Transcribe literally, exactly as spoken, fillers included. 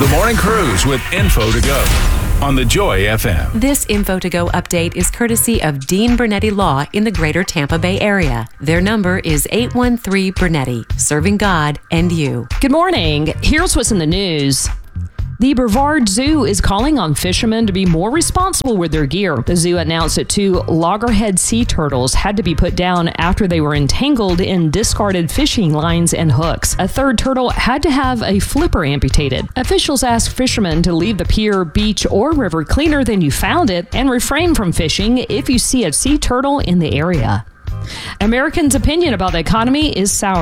The Morning Cruise with Info to Go on the Joy F M. This Info to Go update is courtesy of Dean Brunetti Law in the greater Tampa Bay area. Their number is eight one three Brunetti, serving God and you. Good morning. Here's what's in the news. The Brevard Zoo is calling on fishermen to be more responsible with their gear. The zoo announced that two loggerhead sea turtles had to be put down after they were entangled in discarded fishing lines and hooks. A third turtle had to have a flipper amputated. Officials asked fishermen to leave the pier, beach, or river cleaner than you found it and refrain from fishing if you see a sea turtle in the area. Americans' opinion about the economy is sour.